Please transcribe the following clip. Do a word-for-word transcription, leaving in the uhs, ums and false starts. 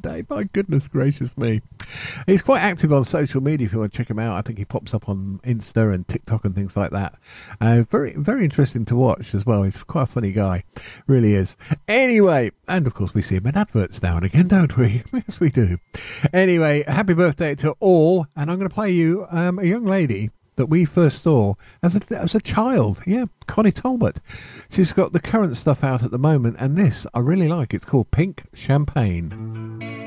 birthday. My goodness gracious me. He's quite active on social media if you want to check him out. I think he pops up on Insta and TikTok and things like that. Uh, very, very interesting to watch as well. He's quite a funny guy. Really is. Anyway, and of course we see him in adverts now and again, don't we? Yes, we do. Anyway, happy birthday to all. And I'm going to play you um, a young lady that we first saw as a, as a child. Yeah, Connie Talbot. She's got the current stuff out at the moment, and this I really like. It's called Pink Champagne.